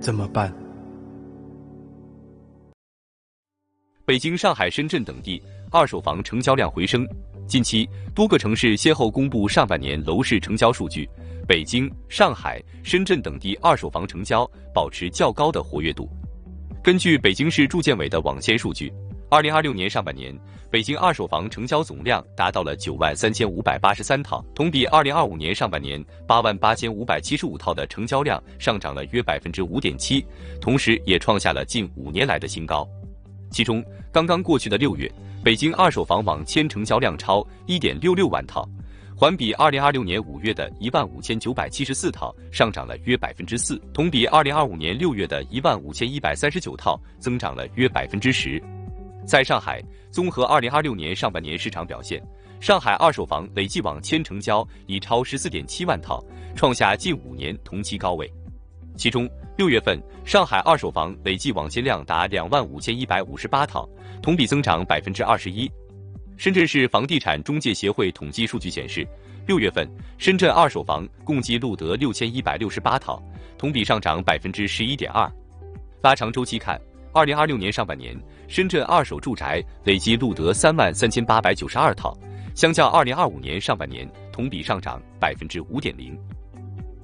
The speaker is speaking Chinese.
怎么办？ 北京、上海、深圳等地二手房成交量回升。近期，多个城市先后公布上半年楼市成交数据，北京、上海、深圳等地二手房成交保持较高的活跃度。根据北京市住建委的网签数据，2026年上半年，北京二手房成交总量达到了93583套，同比2025年上半年88575套的成交量上涨了约5.7%，同时也创下了近5年来的新高。其中，刚刚过去的6月，北京二手房网签成交量超1.66万套，环比2026年5月的15974套上涨了约4%，同比2025年6月的15139套增长了约10%。在上海，综合2026年上半年市场表现，上海二手房累计网签成交已超14.7万套，创下近5年同期高位。其中，6月份上海二手房累计网签量达25158套，同比增长21%。深圳市房地产中介协会统计数据显示，6月份深圳二手房共计录得6168套，同比上涨11.2%。拉长周期看，2026年上半年，深圳二手住宅累计录得33892套，相较2025年上半年同比上涨5.0%。